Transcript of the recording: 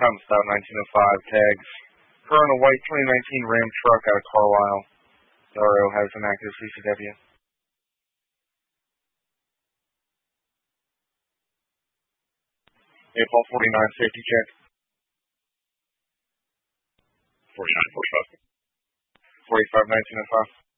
Time stop 1905 tags. Car on a white 2019 Ram truck out of Carlisle. RO has an active CCW. April 49 safety check. 49, 45. 45 1905.